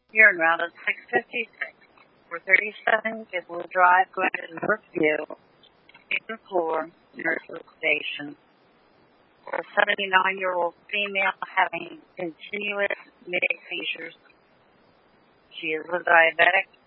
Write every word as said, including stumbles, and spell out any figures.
You're en route at six fifty-six. four thirty-seven Goodwood Drive, going to Northview, second floor, nurse's station. For a seventy-nine-year-old female having continuous mid seizures. She is a diabetic